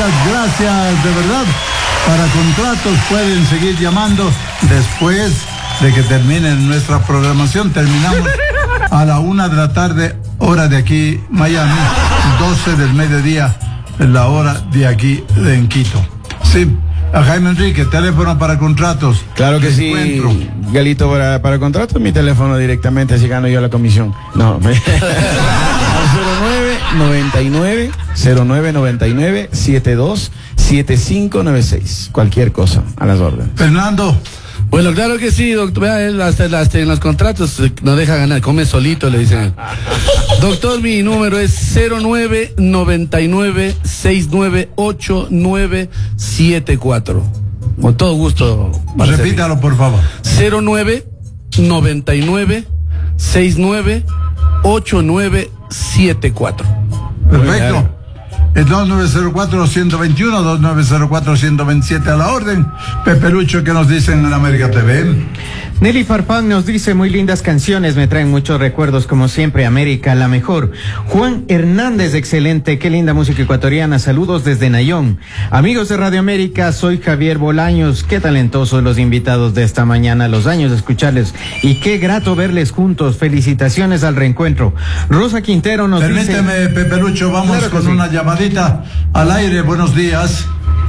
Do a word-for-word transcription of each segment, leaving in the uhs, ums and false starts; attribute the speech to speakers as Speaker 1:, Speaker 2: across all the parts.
Speaker 1: muchas gracias, de verdad. Para contratos pueden seguir llamando después de que termine nuestra programación. Terminamos a la una de la tarde, hora de aquí, Miami, doce del mediodía, la hora de aquí en Quito. Sí. A Jaime Enrique, teléfono para contratos.
Speaker 2: Claro que sí, encuentro. Galito, para, para contratos, mi teléfono directamente, así gano yo la comisión. No, me... cero nueve noventa y nueve cero nueve noventa y nueve setenta y dos setenta y cinco noventa y seis. Cualquier cosa, a las órdenes.
Speaker 1: Fernando.
Speaker 3: Bueno, claro que sí, doctor. Vea, él hasta, hasta en los contratos no deja ganar, come solito, le dicen. Doctor, mi número es cero nueve noventa y nueve sesenta y nueve ochenta y nueve setenta y cuatro. Con todo gusto.
Speaker 1: Repítalo, por favor.
Speaker 3: cero nueve noventa y nueve sesenta y nueve ochenta y nueve setenta y cuatro.
Speaker 1: Perfecto. El dos nueve cero cuatro, uno dos uno, dos nueve cero cuatro, uno dos siete a la orden. Pepe Lucho, ¿qué nos dicen en América T V?
Speaker 4: Nelly Farfán nos dice: muy lindas canciones, me traen muchos recuerdos, como siempre, América, la mejor. Juan Hernández, excelente, qué linda música ecuatoriana, saludos desde Nayón. Amigos de Radio América, soy Javier Bolaños, qué talentosos los invitados de esta mañana, los años de escucharles, y qué grato verles juntos, felicitaciones al reencuentro. Rosa Quintero nos
Speaker 1: Permíteme,
Speaker 4: dice...
Speaker 1: Pepe Lucho, vamos claro con sí. una llamadita al aire, buenos días.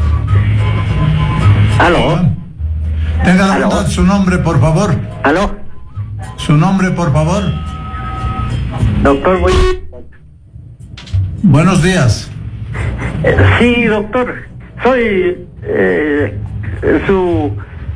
Speaker 5: ¿Aló?
Speaker 1: Tenga la bondad, su nombre, por favor.
Speaker 5: ¿Aló?
Speaker 1: Su nombre, por favor.
Speaker 5: Doctor, voy...
Speaker 1: Buenos días.
Speaker 5: Eh, sí, doctor. Soy eh, su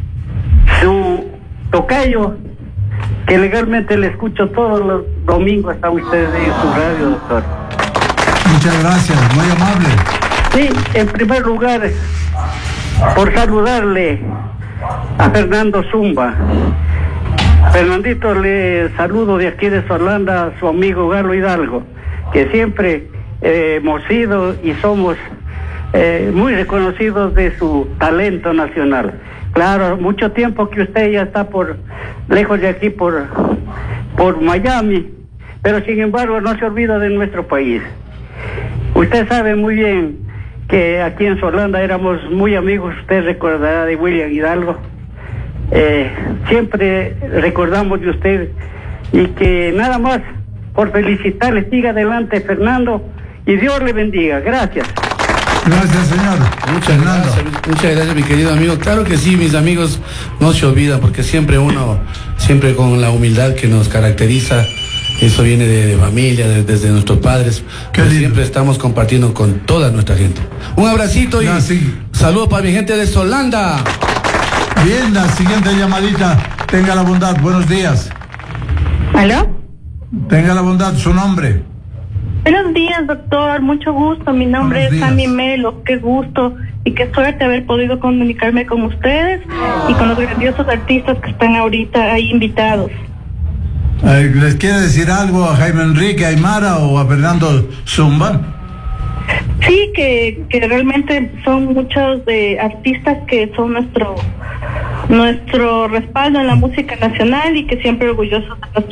Speaker 5: su tocayo, que legalmente le escucho todos los domingos a ustedes en su radio, doctor.
Speaker 1: Muchas gracias, muy amable.
Speaker 5: Sí, en primer lugar, por saludarle a Fernando Zumba. Fernandito, le saludo de aquí de Solanda a su amigo Galo Hidalgo, que siempre eh, hemos sido y somos eh, muy reconocidos de su talento nacional. Claro, mucho tiempo que usted ya está por lejos de aquí, por, por Miami, pero sin embargo no se olvida de nuestro país. Usted sabe muy bien que aquí en Solanda éramos muy amigos, usted recordará de William Hidalgo. Eh, siempre recordamos de usted, y que nada más por felicitarle, siga adelante, Fernando, y Dios le bendiga. Gracias.
Speaker 1: Gracias, señor.
Speaker 3: Muchas gracias, muchas gracias, mi querido amigo. Claro que sí, mis amigos, no se olvidan, porque siempre uno, siempre con la humildad que nos caracteriza, eso viene de, de familia, de, desde nuestros padres, que siempre estamos compartiendo con toda nuestra gente. Un abracito y
Speaker 1: no, sí.
Speaker 3: saludos para mi gente de Solanda.
Speaker 1: Bien, la siguiente llamadita, tenga la bondad, buenos días.
Speaker 6: ¿Aló?
Speaker 1: Tenga la bondad, su nombre.
Speaker 6: Buenos días, doctor, mucho gusto, mi nombre es Sammy Melo, qué gusto y qué suerte haber podido comunicarme con ustedes y con los grandiosos artistas que están ahorita ahí invitados.
Speaker 1: Eh, ¿Les quiere decir algo a Jaime Enrique Aymara o a Fernando Zumba?
Speaker 6: Sí, que, que realmente son muchos de artistas que son nuestro nuestro respaldo en la música nacional y que siempre orgullosos de nuestro